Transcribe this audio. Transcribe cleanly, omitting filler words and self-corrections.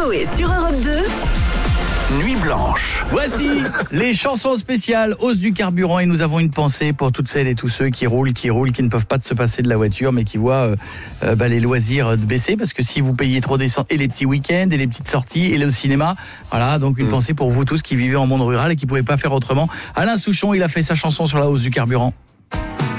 Coé sur Europe 2. Nuit blanche. Voici les chansons spéciales hausse du carburant et nous avons une pensée pour toutes celles et tous ceux qui roulent, qui ne peuvent pas se passer de la voiture mais qui voient les loisirs baisser parce que si vous payez trop d'essence et les petits week-ends et les petites sorties et le cinéma, voilà, donc une pensée pour vous tous qui vivez en monde rural et qui ne pouvaient pas faire autrement. Alain Souchon, il a fait sa chanson sur la hausse du carburant.